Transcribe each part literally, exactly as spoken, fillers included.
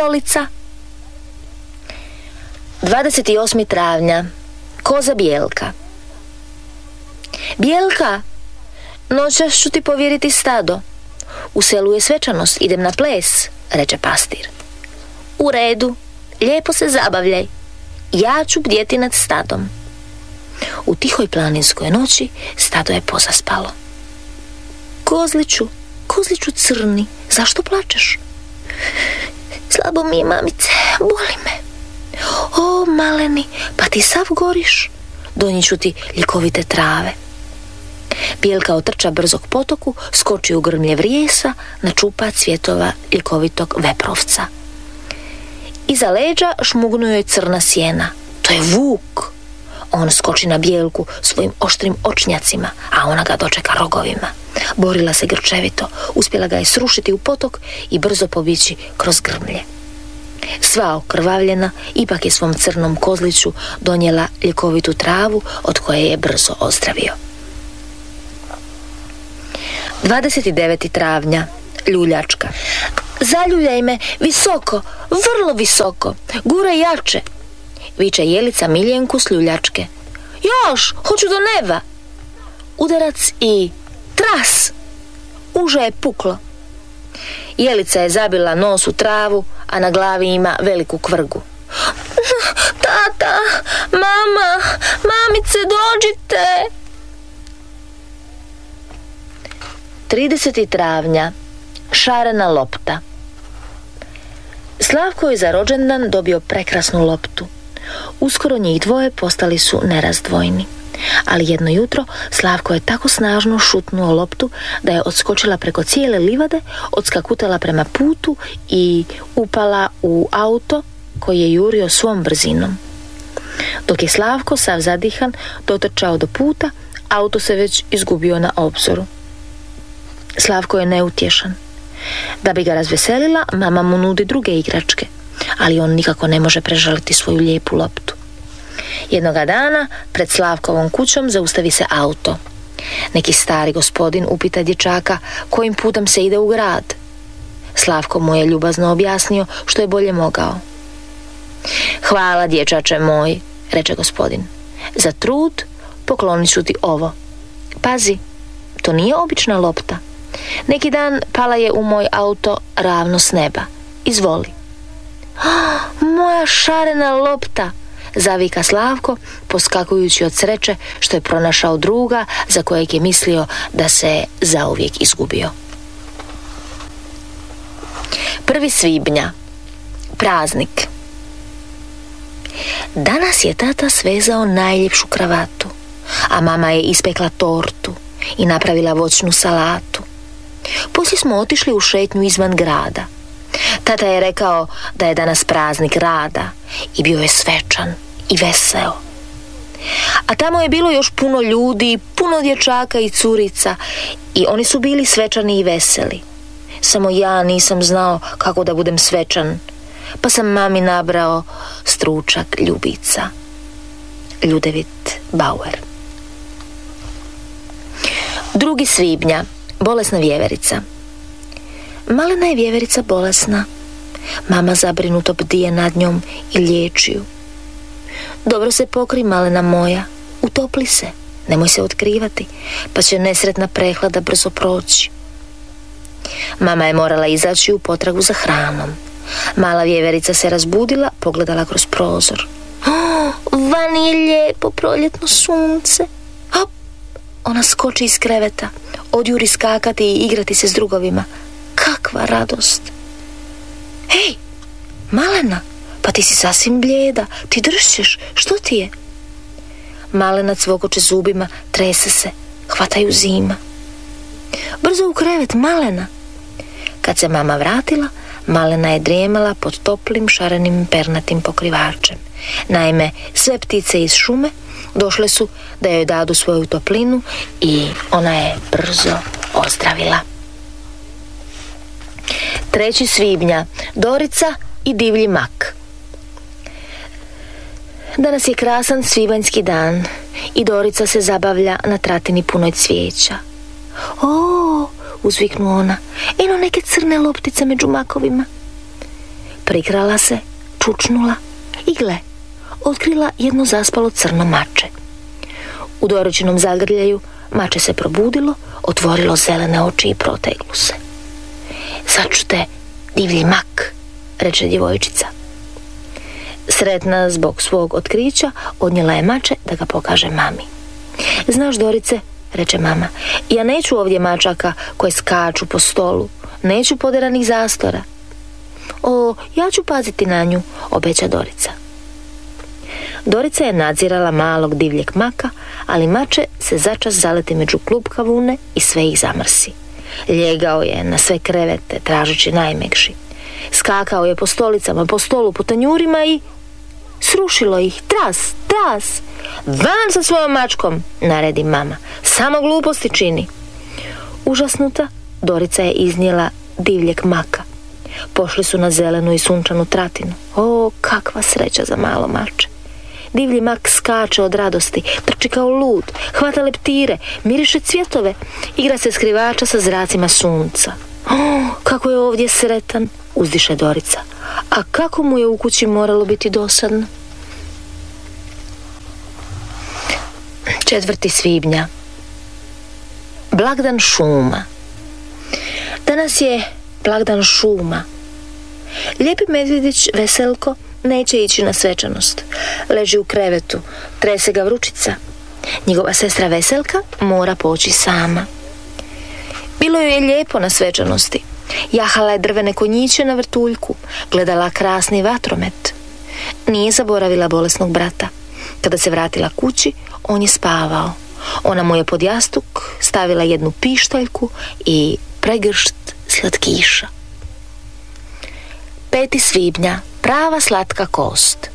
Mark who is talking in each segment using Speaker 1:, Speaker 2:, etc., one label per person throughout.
Speaker 1: stolica. dvadeset osmog travnja. Koza Bijelka. Bijelka, noćas ću ti povjeriti stado. U selu je svečanost, idem na ples, reče pastir. U redu, lijepo se zabavljaj. Ja ću bdjeti nad stadom. U tihoj planinskoj noći stado je pozaspalo. Kozliću, kozliću crni, zašto plačeš? Slabo mi je, mamice, boli me. O, maleni, pa ti sav goriš. Donijet ću ti ljekovite trave. Bijelka otrča brzo k potoku, skoči u grmlje vrijesa, načupa cvjetova ljekovitog veprovca. Iza leđa šmugnu joj crna sjena. To je vuk. On skoči na Bijelku svojim oštrim očnjacima, a ona ga dočeka rogovima. Borila se grčevito, uspjela ga je srušiti u potok i brzo pobići kroz grmlje. Sva okrvavljena, ipak je svom crnom kozliću donijela ljekovitu travu od koje je brzo ozdravio. dvadeset devetog travnja. Ljuljačka. Zaljuljaj me visoko, vrlo visoko, guraj jače, viče Jelica Miljenku s ljuljačke. Još, hoću do neba. Udarac i tras. Uže je puklo. Jelica je zabila nos u travu, a na glavi ima veliku kvrgu. Tata, mama, mamice, dođite. tridesetog travnja. Šarena lopta. Slavko je za rođendan dobio prekrasnu loptu. Uskoro njih dvoje postali su nerazdvojni. Ali jedno jutro Slavko je tako snažno šutnuo loptu da je odskočila preko cijele livade, odskakutala prema putu i upala u auto koji je jurio svom brzinom. Dok je Slavko sav zadihan dotrčao do puta, auto se već izgubio na obzoru. Slavko je neutješan. Da bi ga razveselila, mama mu nudi druge igračke, ali on nikako ne može prežaliti svoju lijepu loptu. Jednoga dana, pred Slavkovom kućom zaustavi se auto. Neki stari gospodin upita dječaka kojim putem se ide u grad. Slavko mu je ljubazno objasnio što je bolje mogao. Hvala, dječače moj, reče gospodin. Za trud poklonit ću ti ovo. Pazi, to nije obična lopta. Neki dan pala je u moj auto ravno s neba. Izvoli. Oh, moja šarena lopta, zavika Slavko, poskakujući od sreće što je pronašao druga za kojeg je mislio da se zauvijek izgubio. Prvi svibnja. Praznik. Danas je tata svezao najljepšu kravatu, a mama je ispekla tortu i napravila voćnu salatu. Poslije smo otišli u šetnju izvan grada. Tata je rekao da je danas praznik rada i bio je svečan i veseo. A tamo je bilo još puno ljudi, puno dječaka i curica i oni su bili svečani i veseli. Samo ja nisam znao kako da budem svečan, pa sam mami nabrao stručak ljubica. Ljudevit Bauer. Drugi svibnja. Bolesna vjeverica. Malena je vjeverica bolesna. Mama zabrinuto bdije nad njom i liječi ju. Dobro se pokri, malena moja, utopli se, nemoj se otkrivati, pa će nesretna prehlada brzo proći. Mama je morala izaći u potragu za hranom. Mala vjeverica se razbudila, pogledala kroz prozor. Oh, vani je lijepo proljetno sunce. Hop! Ona skoči iz kreveta, odjuri skakati i igrati se s drugovima. Kakva radost! Hej, Malena, pa ti si sasvim blijeda, ti dršćeš, što ti je? Malena cvokoče zubima, trese se, hvataju zima. Brzo u krevet, Malena! Kad se mama vratila, Malena je drijemala pod toplim šarenim pernatim pokrivačem. Naime, sve ptice iz šume došle su da joj dadu svoju toplinu i ona je brzo ozdravila. Treći svibnja. Dorica i divlji mak. Danas je krasan svibanjski dan i Dorica se zabavlja na tratini punoj cvijeća. O, uzviknu ona, eno neke crne loptice među makovima. Prikrala se, čučnula i gle, otkrila jedno zaspalo crno mače. U Doričinom zagrljaju mače se probudilo, otvorilo zelene oči i proteglo se. Začute, divlji mak, reče djevojčica. Sretna zbog svog otkrića, odnijela je mače da ga pokaže mami. Znaš, Dorice, reče mama, ja neću ovdje mačaka koje skaču po stolu, neću poderanih zastora. O, ja ću paziti na nju, obeća Dorica. Dorica je nadzirala malog divljeg maka, ali mače se začas zaleti među klupkavune i sve ih zamrsi. Ljegao je na sve krevete, tražeći najmekši. Skakao je po stolicama, po stolu, po tanjurima i srušilo ih. Tras, tras! Van sa svojom mačkom, naredi mama. Samo gluposti čini. Užasnuta, Dorica je iznijela divljeg maka. Pošli su na zelenu i sunčanu tratinu. O, kakva sreća za malo mače. Divlji mak skače od radosti, trči kao lud, hvata leptire, miriše cvjetove, igra se skrivača sa zracima sunca. O, kako je ovdje sretan, uzdiše Dorica. A kako mu je u kući moralo biti dosadno? četvrtog svibnja. Blagdan šuma. Danas je blagdan šuma. Lijepi medvjedić Veselko neće ići na svečanost. Leži u krevetu, trese ga vrućica. Njegova sestra Veselka mora poći sama. Bilo joj je lijepo na svečanosti. Jahala je drvene konjiće na vrtuljku, gledala krasni vatromet. Nije zaboravila bolesnog brata. Kada se vratila kući, on je spavao. Ona mu je pod jastuk stavila jednu pištaljku i pregršt slatkiša. petog svibnja. Prava slatka kost.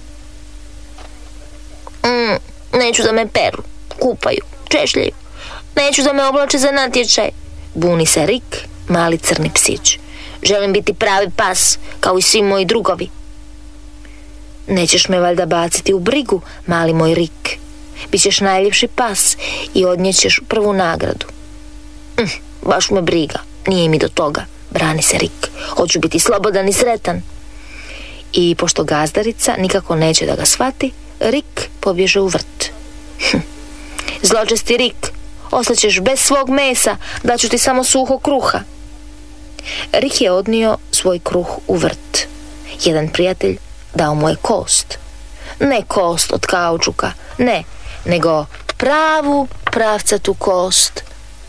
Speaker 1: Mm, neću da me peru, kupaju, češljaju. Neću da me oblače za natječaj. Buni se Rik, mali crni psić. Želim biti pravi pas, kao i svi moji drugovi. Nećeš me valjda baciti u brigu, mali moj Rik. Bićeš najljepši pas i odnijećeš prvu nagradu. Mm, baš me briga, nije mi do toga, brani se Rik. Hoću biti slobodan i sretan. I pošto gazdarica nikako neće da ga shvati, Rik pobježe u vrt. Hm. Zločesti Rik, ostaćeš bez svog mesa, daću ti samo suho kruha. Rik je odnio svoj kruh u vrt. Jedan prijatelj dao mu je kost. Ne kost od kaučuka, ne, nego pravu pravcatu kost.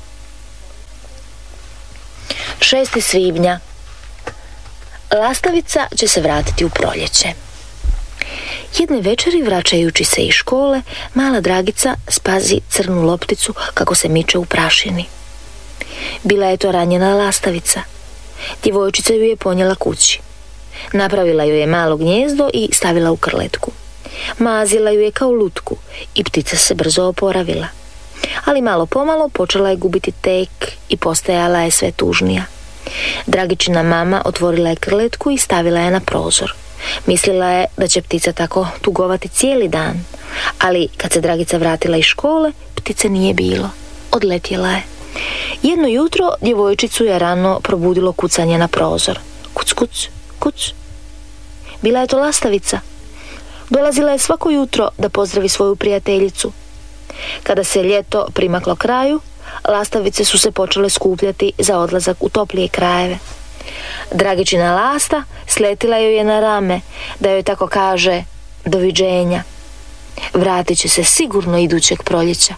Speaker 1: šestog svibnja. Lastavica će se vratiti u proljeće. Jedne večeri, vraćajući se iz škole, mala Dragica spazi crnu lopticu kako se miče u prašini. Bila je to ranjena lastavica. Djevojčica ju je ponijela kući. Napravila ju je malo gnjezdo i stavila u krletku. Mazila ju je kao lutku i ptica se brzo oporavila. Ali malo pomalo počela je gubiti tek i postajala je sve tužnija. Dragičina mama otvorila je krletku i stavila je na prozor. Mislila je da će ptica tako tugovati cijeli dan, ali kad se Dragica vratila iz škole, ptice nije bilo. Odletjela je. Jedno jutro djevojčicu je rano probudilo kucanje na prozor. Kuc, kuc, kuc. Bila je to lastavica. Dolazila je svako jutro da pozdravi svoju prijateljicu. Kada se ljeto primaklo kraju, lastavice su se počele skupljati za odlazak u toplije krajeve. Dragičina lasta sletila joj je na rame da joj tako kaže doviđenja. Vratit će se sigurno idućeg proljeća.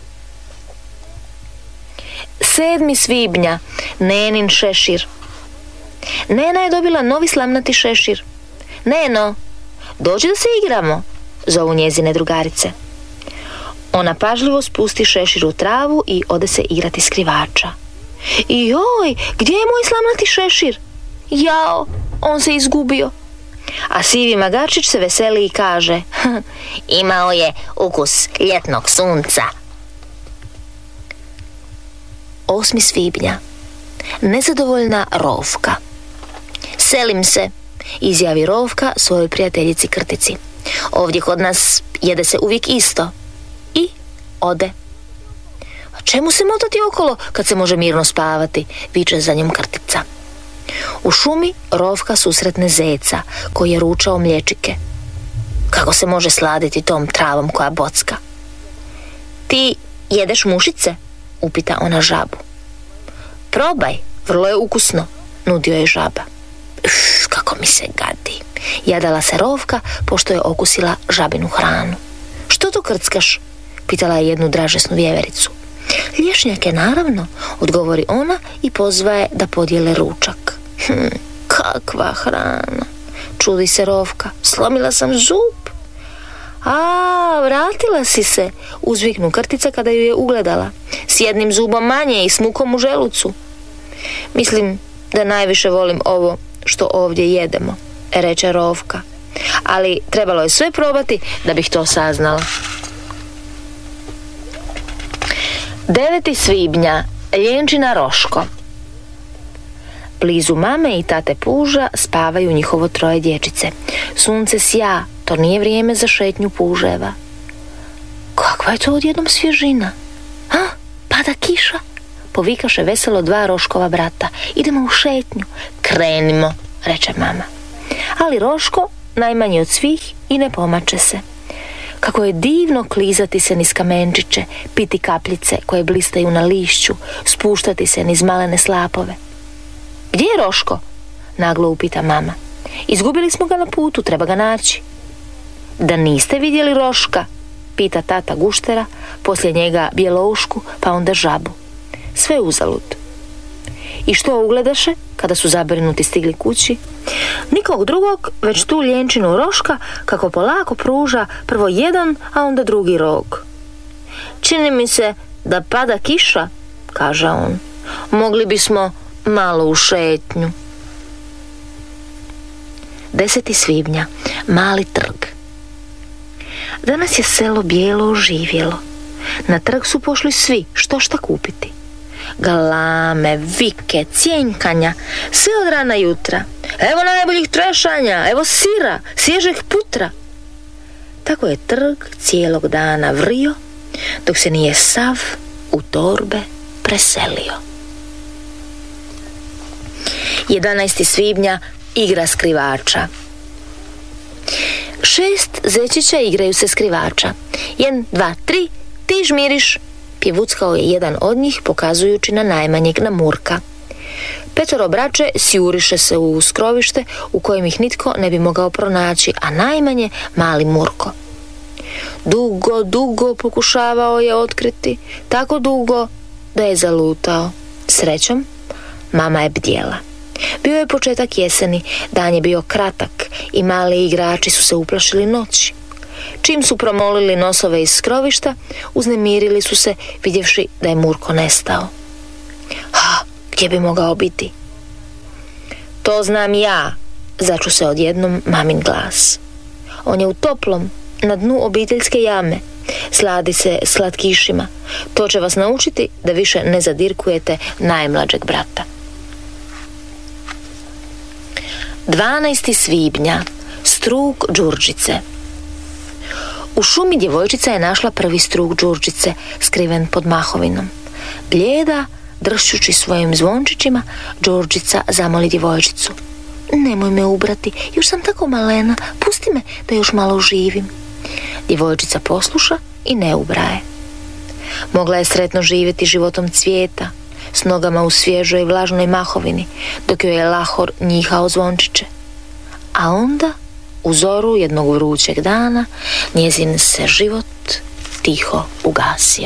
Speaker 1: sedmog svibnja. Nenin šešir. Nena je dobila novi slamnati šešir. Neno, dođi da se igramo, zovu njezine drugarice. Ona pažljivo spusti šešir u travu i ode se igrati skrivača. I joj, gdje je moj slamnati šešir? Jao, on se izgubio. A sivi magarčić se veseli i kaže imao je ukus ljetnog sunca. osmog svibnja. Nezadovoljna Rovka. Selim se, izjavi Rovka svojoj prijateljici Krtici. Ovdje kod nas jede se uvijek isto. I ode. A čemu se motati okolo kad se može mirno spavati, viče za njom Krtica. U šumi Rovka susretne zeca koji je ručao mliječike. Kako se može sladiti tom travom koja bocka? Ti jedeš mušice? Upita ona žabu. Probaj, vrlo je ukusno, nudio je žaba. Uf, kako mi se gadi, jadala se Rovka pošto je okusila žabinu hranu. Što to krckaš? Pitala je jednu dražesnu vjevericu. Lješnjake, naravno, odgovori ona i pozva je da podijele ručak. Hm, kakva hrana, čudi se Rovka, slomila sam zub. A, vratila si se, uzviknu Krtica kada ju je ugledala, s jednim zubom manje i s mukom u želucu. Mislim da najviše volim ovo što ovdje jedemo, reče Rovka, ali trebalo je sve probati da bih to saznala. deveti svibnja, ljenčina Roško. Blizu mame i tate puža spavaju njihovo troje dječice. Sunce sja, to nije vrijeme za šetnju puževa. Kakva je to odjednom svježina? A, pada kiša? Povikaše veselo dva Roškova brata. Idemo u šetnju. Krenimo, reče mama. Ali Roško najmanji od svih i ne pomače se. Kako je divno klizati se niz kamenčiće, piti kapljice koje blistaju na lišću, spuštati se niz malene slapove. Gdje je Roško? Naglo upita mama. Izgubili smo ga na putu, treba ga naći. Da niste vidjeli Roška? Pita tata Guštera, poslije njega Bjeloušku, pa onda žabu. Sve uzalud. I što ugledaše kada su zabrinuti stigli kući? Nikog drugog, već tu ljenčinu Roška kako polako pruža prvo jedan, a onda drugi rog. Čini mi se da pada kiša, kaže on. Mogli bismo malo u šetnju. deseti svibnja, mali trg. Danas je selo bijelo oživjelo. Na trg su pošli svi, što šta kupiti. Galame, vike, cjenjkanja, sve od rana jutra. Evo najboljih trešanja, evo sira, svježeg putra. Tako je trg cijelog dana vrio, dok se nije sav u torbe preselio. jedanaesti svibnja, igra skrivača. Šest zečića igraju se skrivača. Jedan, dva, tri, ti žmiriš, pjevuckao je jedan od njih pokazujući na najmanjeg, na Murka. Petoro braće sjuriše se u skrovište u kojem ih nitko ne bi mogao pronaći, a najmanje mali Murko. Dugo, dugo pokušavao je otkriti, tako dugo da je zalutao. Srećom, mama je bdjela. Bio je početak jeseni, dan je bio kratak i mali igrači su se uplašili noći. Čim su promolili nosove iz skrovišta, uznemirili su se vidjevši da je Murko nestao. Ha, gdje bi mogao biti? To znam ja, začu se odjednom mamin glas. On je u toplom, na dnu obiteljske jame. Sladi se slatkišima. To će vas naučiti da više ne zadirkujete najmlađeg brata. dvanaesti svibnja, struk Đurđice. U šumi djevojčica je našla prvi struk Đurđice, skriven pod mahovinom. Blijeda, dršćući svojim zvončićima, Đurđica zamoli djevojčicu. Nemoj me ubrati, još sam tako malena, pusti me da još malo živim. Djevojčica posluša i ne ubraje. Mogla je sretno živjeti životom cvijeta, s nogama u svježoj i vlažnoj mahovini, dok joj je Lahor njihao zvončiće. A onda, u zoru jednog vrućeg dana, njezin se život tiho ugasio.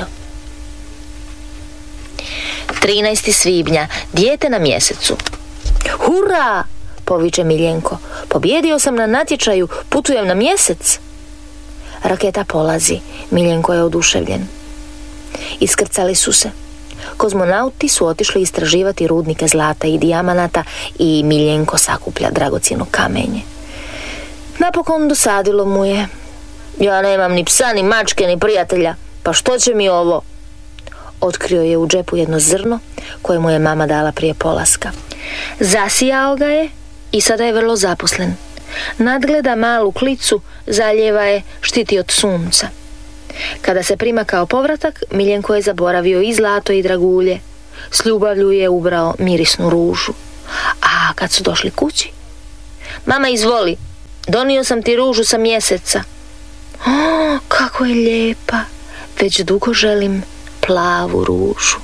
Speaker 1: trinaesti svibnja, dijete na mjesecu. Hurra! Poviče Miljenko. Pobjedio sam na natječaju, putujem na mjesec. Raketa polazi, Miljenko je oduševljen. Iskrcali su se. Kozmonauti su otišli istraživati rudnike zlata i dijamanata i Miljenko sakuplja dragocjeno kamenje. Napokon dosadilo mu je. Ja nemam ni psa, ni mačke, ni prijatelja, pa što će mi ovo? Otkrio je u džepu jedno zrno koje mu je mama dala prije polaska. Zasijao ga je i sada je vrlo zaposlen. Nadgleda malu klicu, zaljeva je, štiti od sunca. Kada se prima kao povratak, Miljenko je zaboravio i zlato i dragulje. S ljubavlju je ubrao mirisnu ružu. A A kad su došli kući: mama, izvoli, donio sam ti ružu sa mjeseca. O, kako je lijepa, već dugo želim plavu ružu.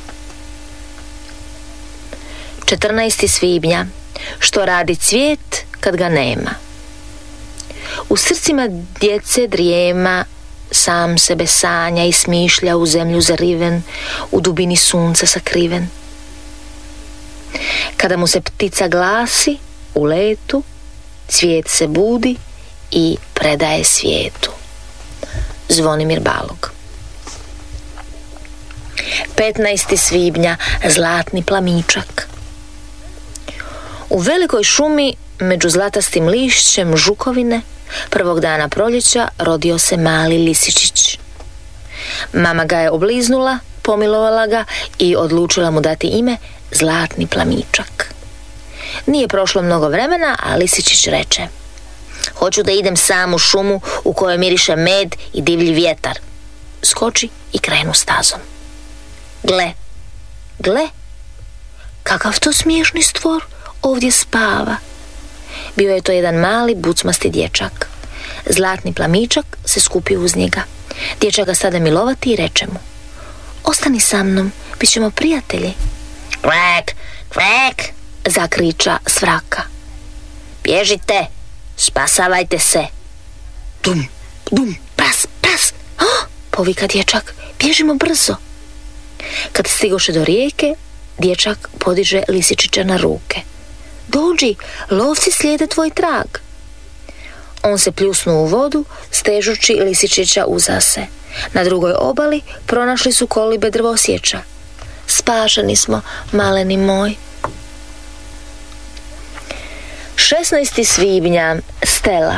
Speaker 1: četrnaesti svibnja. Što radi cvijet kad ga nema? U srcima djece drijema, sam sebe sanja i smišlja u zemlju zariven, u dubini sunca sakriven. Kada mu se ptica glasi u letu, cvijet se budi i predaje svijetu. Zvonimir Balog. petnaesti svibnja. Zlatni plamičak. U velikoj šumi među zlatastim lišćem žukovine prvog dana proljeća rodio se mali lisičić. Mama ga je obliznula, pomilovala ga i odlučila mu dati ime Zlatni plamičak. Nije prošlo mnogo vremena, a lisičić reče: hoću da idem sam u šumu u kojoj miriše med i divlji vjetar. Skoči i krenu stazom. Gle, gle, kakav to smiješni stvor ovdje spava. Bio je to jedan mali bucmasti dječak. Zlatni plamičak se skupio uz njega. Dječak ga sada milovati i reče mu: ostani sa mnom, bit ćemo prijatelji. Kvek, kvek, zakriča s vraka. Bježite, spasavajte se. Dum, dum, pras, pras. Oh, povika dječak, bježimo brzo. Kad stigoše do rijeke, dječak podiže lisičića na ruke. Dođi, lovci slijede tvoj trag. On se pljusnuo u vodu, stežući lisičića uza se. Na drugoj obali pronašli su kolibe drvosječa. Spašeni smo, maleni moj. šesnaesti svibnja. Stela.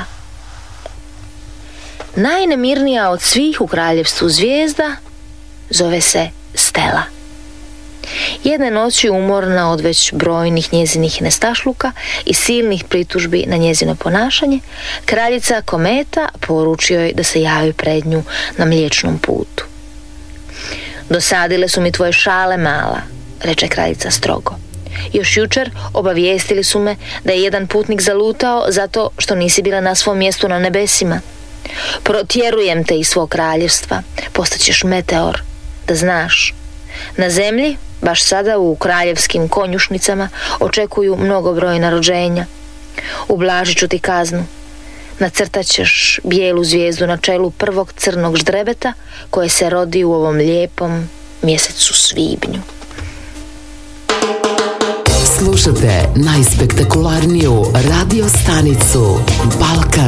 Speaker 1: Najnemirnija od svih u kraljevstvu zvijezda zove se Stela. Jedne noći, umorna od već brojnih njezinih nestašluka i silnih pritužbi na njezino ponašanje, kraljica Kometa poručio joj da se javi pred nju na Mliječnom putu. Dosadile su mi tvoje šale, mala, reče kraljica strogo. Još jučer obavijestili su me da je jedan putnik zalutao zato što nisi bila na svom mjestu na nebesima. Protjerujem te iz svog kraljevstva, postaćeš meteor, da znaš. Na zemlji, baš sada u kraljevskim konjušnicama, očekuju mnogobrojna rođenja. Ublažit ću ti kaznu. Nacrtat ćeš bijelu zvijezdu na čelu prvog crnog ždrebeta koje se rodi u ovom lijepom mjesecu svibnju.
Speaker 2: Slušate najspektakularniju radio stanicu Balkan